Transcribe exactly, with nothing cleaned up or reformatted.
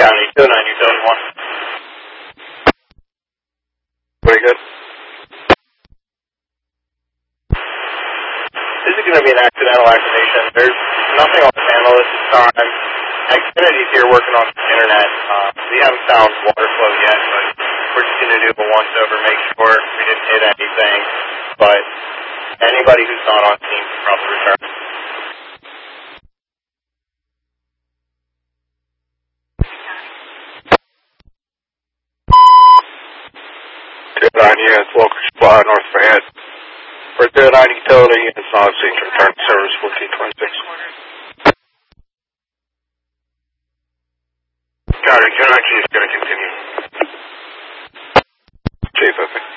County, two nine utility one. Very good. This is going to be an accidental activation. There's nothing on the panel at this time. Xfinity's here working on the internet. Uh, we haven't found water flow yet, but we're just going to do a once-over, make sure we didn't hit anything. But anybody who's not on scene can probably return. two nine units, local supply, North Fayette. For two nine utility units, not seen to return to service fourteen twenty-six. County, two nine G is going to continue. Chief, okay.